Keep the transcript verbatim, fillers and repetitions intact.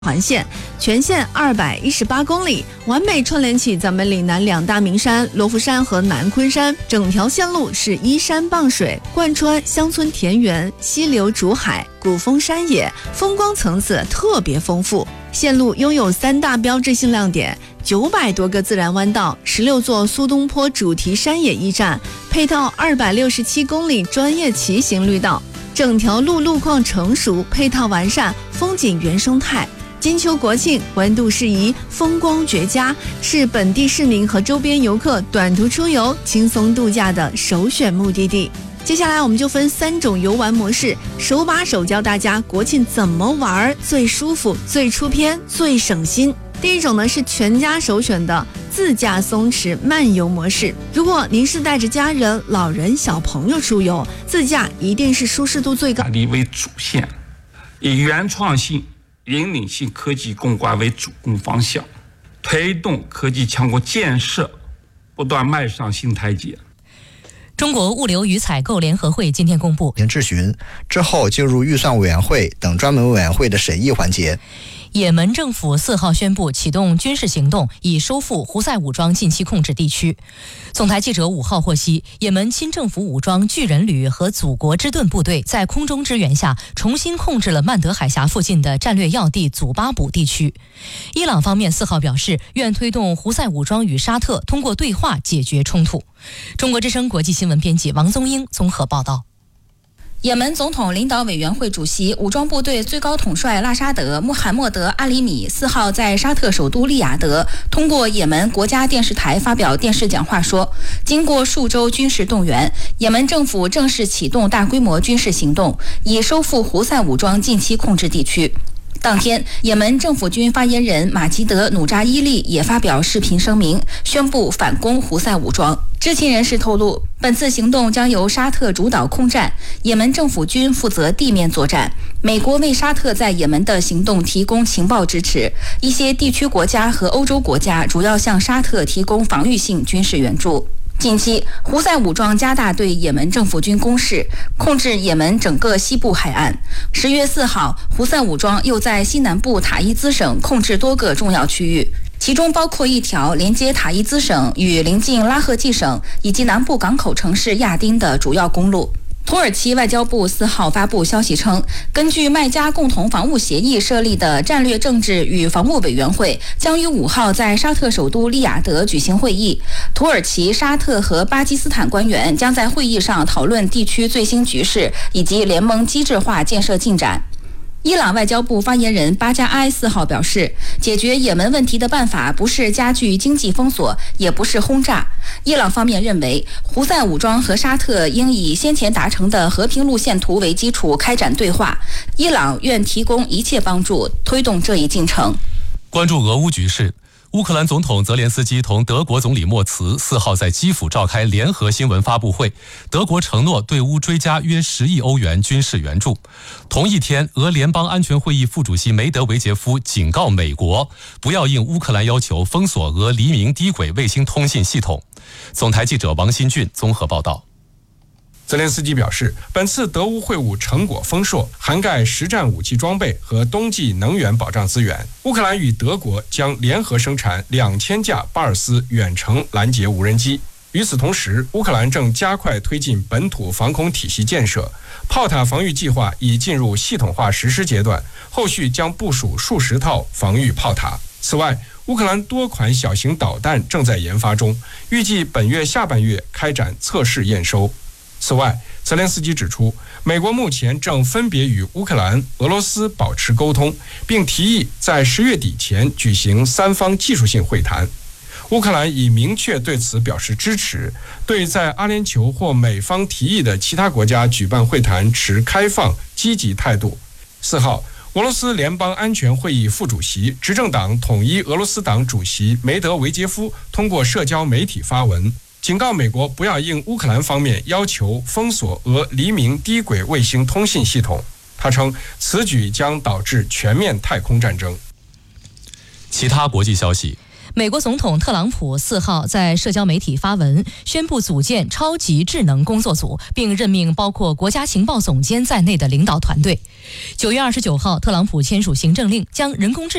环线，全线二百一十八公里，完美串联起咱们岭南两大名山罗浮山和南昆山。整条线路是依山傍水，贯穿乡村田园、溪流竹海、古风山野，风光层次特别丰富。线路拥有三大标志性亮点，九百多个自然弯道，十六座苏东坡主题山野驿站，配套二百六十七公里专业骑行绿道。整条路路况成熟，配套完善，风景原生态。金秋国庆，温度适宜，风光绝佳，是本地市民和周边游客短途出游、轻松度假的首选目的地。接下来我们就分三种游玩模式，手把手教大家国庆怎么玩最舒服、最出片、最省心。第一种呢是全家首选的自驾松弛漫游模式。如果您是带着家人、老人、小朋友出游，自驾一定是舒适度最高。 力为主线，以原创性、引领性科技攻关为主攻方向，推动科技强国建设不断迈上新台阶。 中国物流与采购联合会今天公布， 质询之后进入预算委员会等专门委员会的审议环节。 也门政府四号宣布启动军事行动，以收复胡塞武装近期控制地区。总台记者五号获悉，也门亲政府武装巨人旅和祖国之盾部队在空中支援下，重新控制了曼德海峡附近的战略要地祖巴卜地区。伊朗方面四号表示，愿推动胡塞武装与沙特通过对话解决冲突。中国之声国际新闻编辑王宗英综合报道。 也门总统领导委员会主席、武装部队最高统帅拉沙德·穆罕默德·阿里米四号在沙特首都利雅得通过也门国家电视台发表电视讲话说，经过数周军事动员，也门政府正式启动大规模军事行动，以收复胡塞武装近期控制地区。当天，也门政府军发言人马吉德·努扎伊利也发表视频声明，宣布反攻胡塞武装。知情人士透露，本次行动将由沙特主导空战，也门政府军负责地面作战。美国为沙特在也门的行动提供情报支持，一些地区国家和欧洲国家主要向沙特提供防御性军事援助。近期，胡塞武装加大对也门政府军攻势，控制也门整个西部海岸。十月四号，胡塞武装又在西南部塔伊兹省控制多个重要区域，其中包括一条连接塔伊兹省与邻近拉赫季省以及南部港口城市亚丁的主要公路。土耳其外交部四号发布消息称，根据麦加共同防务协议设立的战略政治与防务委员会将于五号在沙特首都利雅得举行会议。土耳其、沙特和巴基斯坦官员将在会议上讨论地区最新局势以及联盟机制化建设进展。伊朗外交部发言人巴加埃四号表示，解决也门问题的办法不是加剧经济封锁，也不是轰炸。伊朗方面认为，胡塞武装和沙特应以先前达成的和平路线图为基础开展对话，伊朗愿提供一切帮助，推动这一进程。 关注俄乌局势。乌克兰总统泽连斯基同德国总理默茨四号在基辅召开联合新闻发布会，德国承诺对乌追加约十亿欧元军事援助。同一天，俄联邦安全会议副主席梅德韦杰夫警告美国，不要应乌克兰要求封锁俄黎明低轨卫星通信系统。总台记者王新俊综合报道。 泽连斯基表示，本次德乌会晤成果丰硕，涵盖实战武器装备和冬季能源保障资源。乌克兰与德国将联合生产两千架巴尔斯远程拦截无人机。与此同时，乌克兰正加快推进本土防空体系建设，炮塔防御计划已进入系统化实施阶段，后续将部署数十套防御炮塔。此外，乌克兰多款小型导弹正在研发中，预计本月下半月开展测试验收。此外，泽连斯基指出，美国目前正分别与乌克兰、俄罗斯保持沟通，并提议在十月底前举行三方技术性会谈。乌克兰已明确对此表示支持，对在阿联酋或美方提议的其他国家举办会谈持开放、积极态度。四号，俄罗斯联邦安全会议副主席、执政党统一俄罗斯党主席梅德韦杰夫通过社交媒体发文，警告美国不要应乌克兰方面要求封锁俄黎明低轨卫星通信系统。他称，此举将导致全面太空战争。 其他国际消息。 美国总统特朗普四号在社交媒体发文，宣布组建超级智能工作组，并任命包括国家情报总监在内的领导团队。九月二十九号，特朗普签署行政令，将人工智